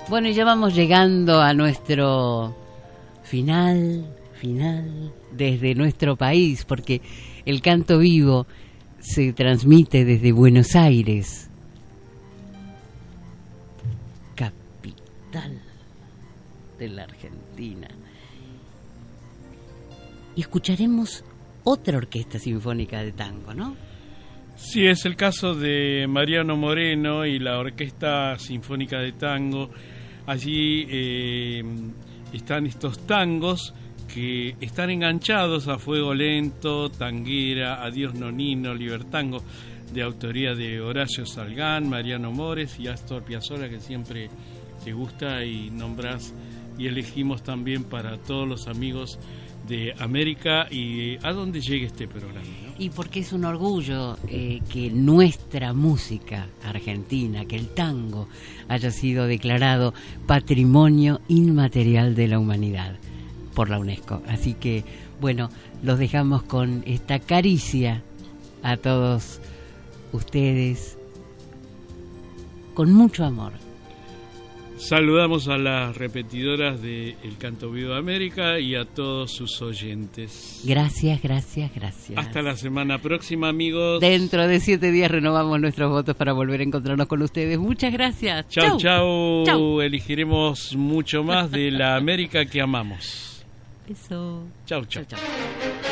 Bueno, y ya vamos llegando a nuestro final desde nuestro país, porque el canto vivo se transmite desde Buenos Aires, capital de la Argentina. Y escucharemos otra orquesta sinfónica de tango, ¿no? Sí, es el caso de Mariano Moreno y la Orquesta Sinfónica de Tango. Allí están estos tangos que están enganchados a Fuego Lento, Tanguera, Adiós Nonino, Libertango, de autoría de Horacio Salgán, Mariano Mores y Astor Piazzolla, que siempre te gusta y nombras y elegimos también para todos los amigos de América y a donde llegue este programa, ¿no? Y porque es un orgullo que nuestra música argentina, que el tango haya sido declarado Patrimonio Inmaterial de la Humanidad por la UNESCO. Así que, bueno, los dejamos con esta caricia a todos ustedes, con mucho amor. Saludamos a las repetidoras de El Canto Vivo de América y a todos sus oyentes. Gracias. Hasta la semana próxima, amigos. Dentro de 7 días renovamos nuestros votos para volver a encontrarnos con ustedes. Muchas gracias. Chau. Elegiremos mucho más de la América que amamos. Eso. Chau.